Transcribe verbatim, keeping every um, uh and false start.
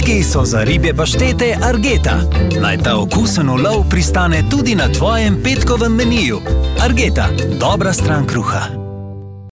Piki so za ribje paštete Argeta. Naj ta okusen ulov pristane tudi na tvojem petkovem meniju. Argeta, dobra stran kruha.